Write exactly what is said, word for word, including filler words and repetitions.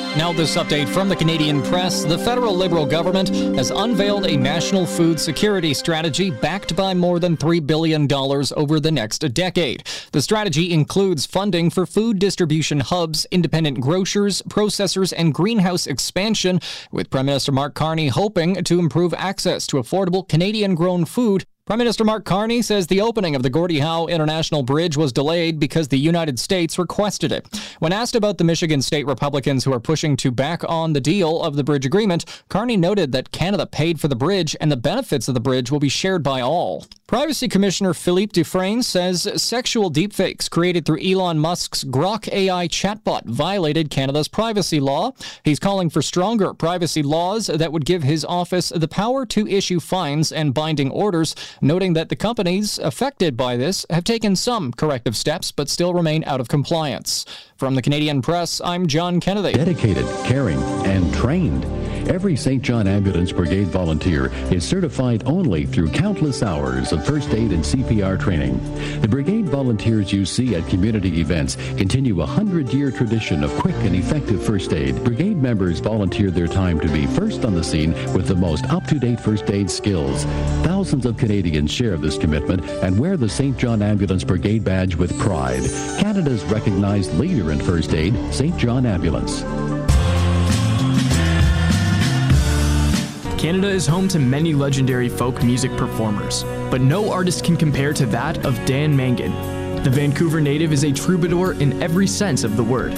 Now this update from the Canadian Press. The federal Liberal government has unveiled a national food security strategy backed by more than three billion dollars over the next decade. The strategy includes funding for food distribution hubs, independent grocers, processors, and greenhouse expansion, with Prime Minister Mark Carney hoping to improve access to affordable Canadian-grown food. Prime Minister Mark Carney says the opening of the Gordie Howe International Bridge was delayed because the United States requested it. When asked about the Michigan state Republicans who are pushing to back on the deal of the bridge agreement, Carney noted that Canada paid for the bridge and the benefits of the bridge will be shared by all. Privacy Commissioner Philippe Dufresne says sexual deepfakes created through Elon Musk's Grok A I chatbot violated Canada's privacy law. He's calling for stronger privacy laws that would give his office the power to issue fines and binding orders, noting that the companies affected by this have taken some corrective steps but still remain out of compliance. From the Canadian Press, I'm John Kennedy. Dedicated, caring, and trained. Every Saint John Ambulance Brigade volunteer is certified only through countless hours of first aid and C P R training. The brigade volunteers you see at community events continue a hundred-year tradition of quick and effective first aid. Brigade members volunteer their time to be first on the scene with the most up-to-date first aid skills. Thousands of Canadians share this commitment and wear the Saint John Ambulance Brigade badge with pride. Canada's recognized leader in first aid, Saint John Ambulance. Canada is home to many legendary folk music performers, but no artist can compare to that of Dan Mangan. The Vancouver native is a troubadour in every sense of the word.